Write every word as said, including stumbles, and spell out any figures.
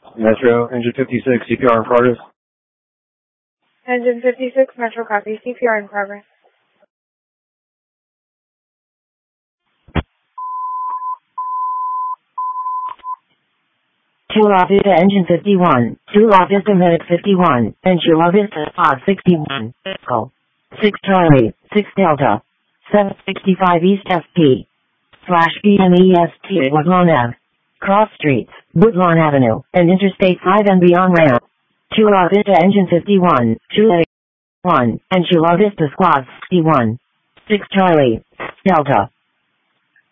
Metro, engine fifty-six, C P R in progress. Engine fifty-six, Metro copy, C P R in progress. Chula Vista engine fifty-one, Chula Vista medic fifty-one, and Chula Vista pod sixty-one, Echo. six Charlie, six Delta, seven sixty-five East F P. Slash B M E S T Woodlawn Ave. Cross Streets, Woodlawn Avenue, and Interstate five and beyond ramp. Chula Vista engine fifty-one, Chula one, and Chula Vista squad sixty-one. six Charlie, Delta.